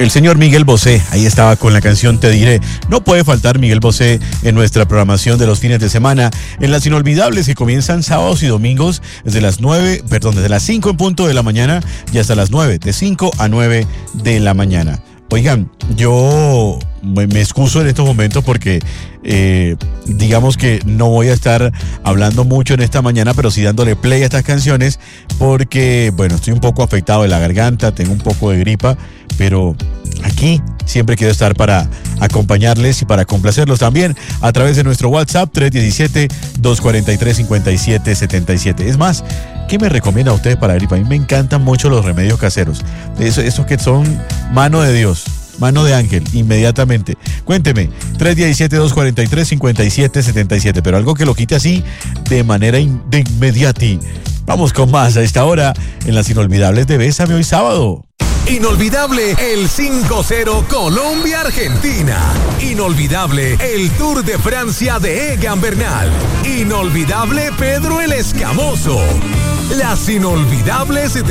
El señor Miguel Bosé, ahí estaba con la canción Te Diré. No puede faltar Miguel Bosé en nuestra programación de los fines de semana, en las inolvidables que comienzan sábados y domingos desde las 5 en punto de la mañana y hasta las 9, de 5 a 9 de la mañana. Oigan, yo me excuso en estos momentos porque digamos que no voy a estar hablando mucho en esta mañana, pero sí dándole play a estas canciones porque, bueno, estoy un poco afectado de la garganta, tengo un poco de gripa, pero aquí siempre quiero estar para acompañarles y para complacerlos también a través de nuestro WhatsApp 317-243-5777. Es más, ¿qué me recomienda a ustedes para gripa? A mí me encantan mucho los remedios caseros, esos que son mano de Dios, mano de ángel, inmediatamente. Cuénteme, 317-243-5777, pero algo que lo quite así de manera de inmediati. Vamos con más a esta hora en las inolvidables de Bésame hoy sábado. Inolvidable el 5-0 Colombia-Argentina. Inolvidable el Tour de Francia de Egan Bernal. Inolvidable Pedro el Escamoso. Las inolvidables de